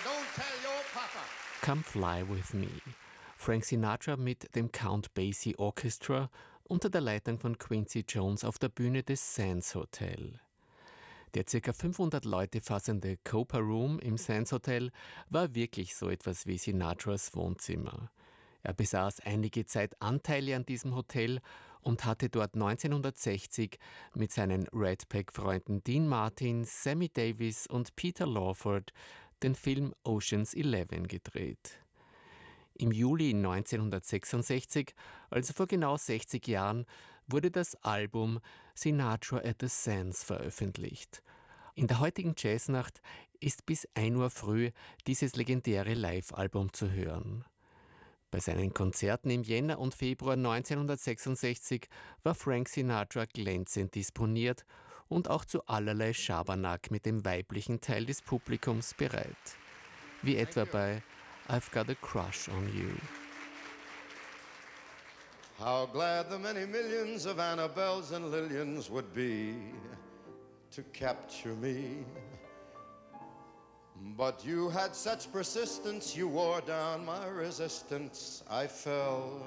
don't tell your papa. Come Fly With Me. Frank Sinatra mit dem Count Basie Orchestra unter der Leitung von Quincy Jones auf der Bühne des Sands Hotel. Der ca. 500 Leute fassende Copa Room im Sands Hotel war wirklich so etwas wie Sinatras Wohnzimmer. Er besaß einige Zeit Anteile an diesem Hotel und hatte dort 1960 mit seinen Red Pack-Freunden Dean Martin, Sammy Davis und Peter Lawford den Film Ocean's 11 gedreht. Im Juli 1966, also vor genau 60 Jahren, wurde das Album Sinatra at the Sands veröffentlicht. In der heutigen Jazznacht ist bis 1 Uhr früh dieses legendäre Live-Album zu hören. Bei seinen Konzerten im Jänner und Februar 1966 war Frank Sinatra glänzend disponiert und auch zu allerlei Schabernack mit dem weiblichen Teil des Publikums bereit. Wie etwa bei I've Got a Crush on You. How glad the many millions of Annabelles and Lillians would be to capture me. But you had such persistence, you wore down my resistance. I fell